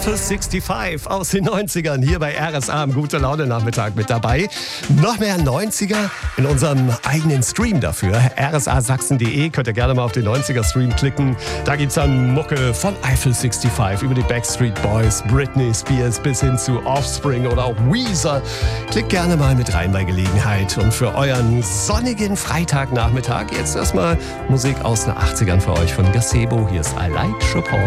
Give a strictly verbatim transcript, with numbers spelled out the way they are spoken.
Eiffel fünfundsechzig aus den neunzigern hier bei R S A am Gute Laune Nachmittag mit dabei. Noch mehr neunziger in unserem eigenen Stream dafür. R S A Sachsen punkt de, könnt ihr gerne mal auf den neunziger Stream klicken. Da gibt's dann Mucke von Eiffel fünfundsechzig über die Backstreet Boys, Britney Spears bis hin zu Offspring oder auch Weezer. Klickt gerne mal mit rein bei Gelegenheit. Und für euren sonnigen Freitagnachmittag jetzt erstmal Musik aus den achtzigern für euch von Gazebo. Hier ist I Like Chopin.